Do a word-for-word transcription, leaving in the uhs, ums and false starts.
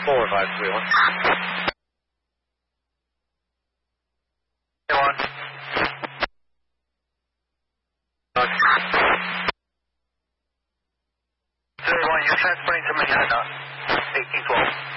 four five three one. One. Three one, you're transferring to Manhattan. eighteen twelve.